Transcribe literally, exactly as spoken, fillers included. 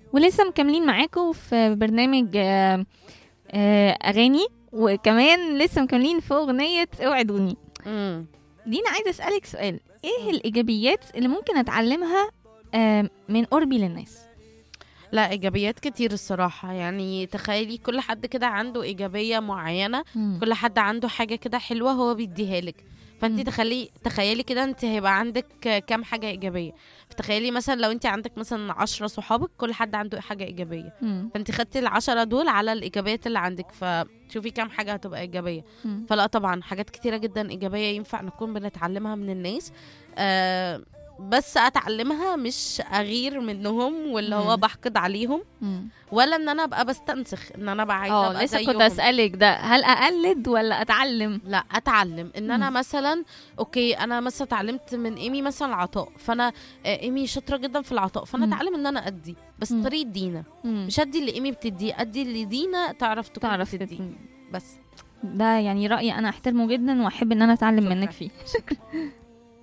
ولسه مكملين معاكم في برنامج آه، آه، اغاني، وكمان لسه مكملين في اغنيه اوعدوني. امم دينا، عايزه اسالك سؤال: ايه الايجابيات اللي ممكن اتعلمها آه، من قربي للناس؟ لا، ايجابيات كتير الصراحه. يعني تخيلي كل حد كده عنده ايجابيه معينه، مم. كل حد عنده حاجه كده حلوه هو بيديها لك. فانت مم. تخلي تخيلي كده انت هيبقى عندك كام حاجه ايجابيه. فتخيلي مثلا لو انت عندك مثلا عشرة صحابك كل حد عنده حاجه ايجابيه، مم. فانت خدتي العشرة دول على الايجابيات اللي عندك، فشوفي كام حاجه هتبقى ايجابيه. مم. فلا طبعا حاجات كتيره جدا ايجابيه ينفع نكون بنتعلمها من الناس. آه بس اتعلمها مش اغير منهم واللي هو مم. بحقد عليهم، مم. ولا ان انا ابقى بستنسخ ان انا بقى عايزه اه، ابقى لسه كنت زيهم. اسالك ده، هل اقلد ولا اتعلم؟ لا، اتعلم ان انا مم. مثلا اوكي، انا مثلا اتعلمت من ايمي مثلا العطاء، فانا آه، ايمي شاطره جدا في العطاء، فانا مم. اتعلم ان انا ادي بس مم. طريقه دينا. مم. مش ادي اللي ايمي بتديه، ادي اللي دينا تعرف تكون تعرف بتديه تت- بس. ده يعني رأيي أنا أحترمه جدا وأحب إن أنا أتعلم شكرا. منك فيه.